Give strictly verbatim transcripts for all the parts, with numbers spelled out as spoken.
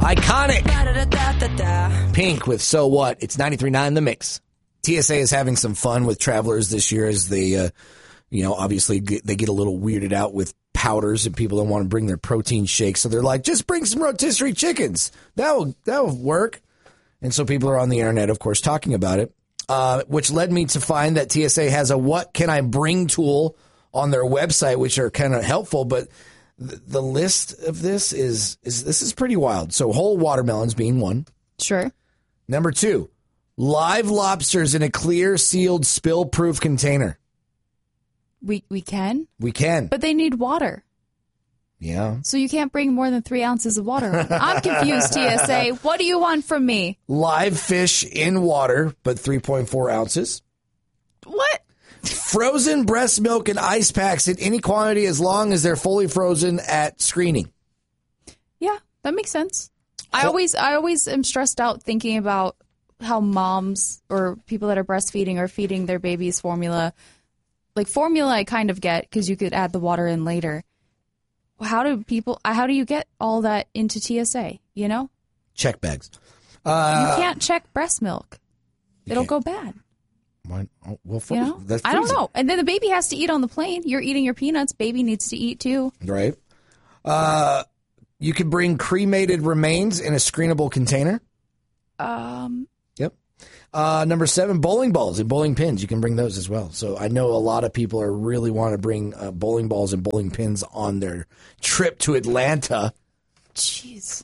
Iconic. Pink with So What? It's ninety-three point nine The Mix. T S A is having some fun with travelers this year as they, uh, you know, obviously get, they get a little weirded out with powders and people don't want to bring their protein shakes. So they're like, just bring some rotisserie chickens. That'll, that'll work. And so people are on the internet, of course, talking about it, uh, which led me to find that T S A has a what can I bring tool on their website, which are kind of helpful. But th- the list of this is, is, this is pretty wild. So whole watermelons being one. Sure. Number two, live lobsters in a clear, sealed, spill-proof container. We we can? We can. But they need water. Yeah. So you can't bring more than three ounces of water. I'm confused, T S A. What do you want from me? Live fish in water, but three point four ounces. What? Frozen breast milk and ice packs in any quantity as long as they're fully frozen at screening. Yeah, that makes sense. I always I always am stressed out thinking about how moms or people that are breastfeeding are feeding their babies formula. Like formula I kind of get because you could add the water in later. How do people, how do you get all that into T S A, you know? Check bags. Uh, you can't check breast milk. It'll can't. go bad. Why, oh, well, You know? that's I don't freezing. know. And then the baby has to eat on the plane. You're eating your peanuts. Baby needs to eat too. Right. Uh, you can bring cremated remains in a screenable container. Um. Yep. Uh, number seven, bowling balls and bowling pins. You can bring those as well. So I know a lot of people are really want to bring uh, bowling balls and bowling pins on their trip to Atlanta. Jeez.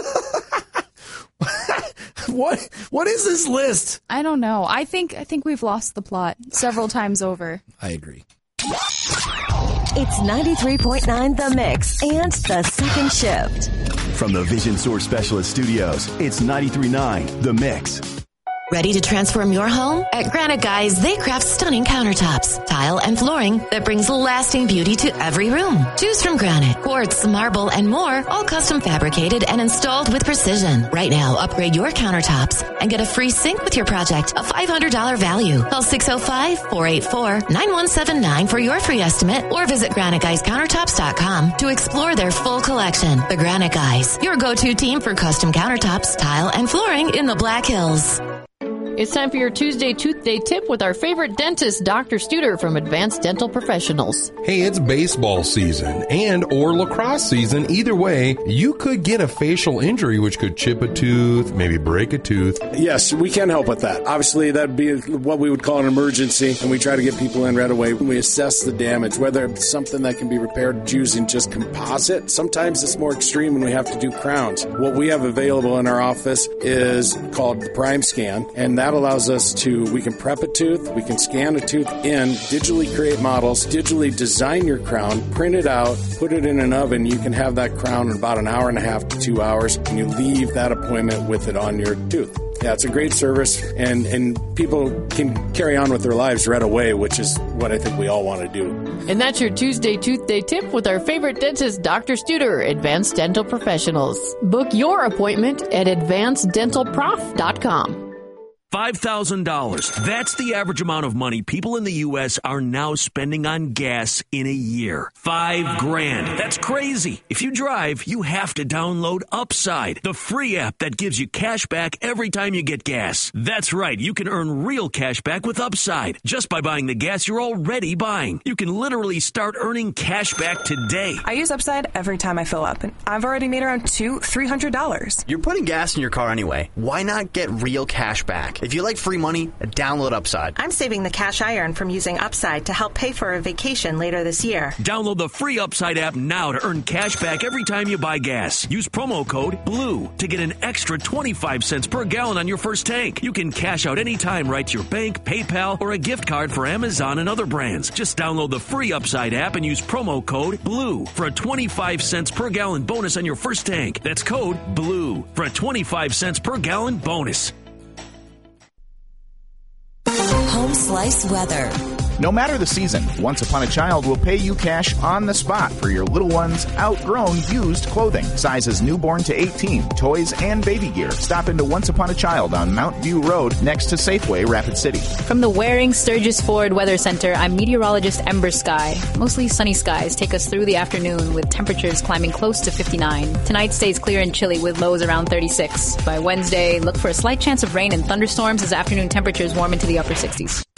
What what is this list? I don't know. I think I think we've lost the plot several times over. I agree. It's ninety-three point nine The Mix and The Second Shift. From the Vision Source Specialist Studios, it's ninety-three point nine The Mix. Ready to transform your home? At Granite Guys, they craft stunning countertops, tile, and flooring that brings lasting beauty to every room. Choose from granite, quartz, marble, and more, all custom fabricated and installed with precision. Right now, upgrade your countertops and get a free sink with your project, a five hundred dollars value. Call six oh five, four eight four, nine one seven nine for your free estimate or visit granite guys countertops dot com to explore their full collection. The Granite Guys, your go-to team for custom countertops, tile, and flooring in the Black Hills. It's time for your Tuesday Tooth Day tip with our favorite dentist, Doctor Studer from Advanced Dental Professionals. Hey, it's baseball season and or lacrosse season. Either way, you could get a facial injury which could chip a tooth, maybe break a tooth. Yes, we can help with that. Obviously, that'd be what we would call an emergency, and we try to get people in right away. We assess the damage, whether it's something that can be repaired using just composite. Sometimes it's more extreme and we have to do crowns. What we have available in our office is called the Prime Scan, and that allows us to, we can prep a tooth, we can scan a tooth in, digitally create models, digitally design your crown, print it out, put it in an oven. You can have that crown in about an hour and a half to two hours, and you leave that appointment with it on your tooth. Yeah, it's a great service, and, and people can carry on with their lives right away, which is what I think we all want to do. And that's your Tuesday Tooth Day tip with our favorite dentist, Doctor Studer, Advanced Dental Professionals. Book your appointment at advanced dental prof dot com. five thousand dollars. That's the average amount of money people in the U S are now spending on gas in a year. Five grand. That's crazy. If you drive, you have to download Upside, the free app that gives you cash back every time you get gas. That's right. You can earn real cash back with Upside just by buying the gas you're already buying. You can literally start earning cash back today. I use Upside every time I fill up, and I've already made around two, three hundred dollars. You're putting gas in your car anyway. Why not get real cash back? If you like free money, download Upside. I'm saving the cash I earn from using Upside to help pay for a vacation later this year. Download the free Upside app now to earn cash back every time you buy gas. Use promo code BLUE to get an extra twenty-five cents per gallon on your first tank. You can cash out anytime right to your bank, PayPal, or a gift card for Amazon and other brands. Just download the free Upside app and use promo code BLUE for a twenty-five cents per gallon bonus on your first tank. That's code BLUE for a twenty-five cents per gallon bonus. Home Slice Weather. No matter the season, Once Upon a Child will pay you cash on the spot for your little one's outgrown used clothing. Sizes newborn to eighteen, toys and baby gear. Stop into Once Upon a Child on Mount View Road next to Safeway Rapid City. From the Waring Sturgis Ford Weather Center, I'm meteorologist Ember Sky. Mostly sunny skies take us through the afternoon with temperatures climbing close to fifty-nine. Tonight stays clear and chilly with lows around thirty-six. By Wednesday, look for a slight chance of rain and thunderstorms as afternoon temperatures warm into the upper sixties.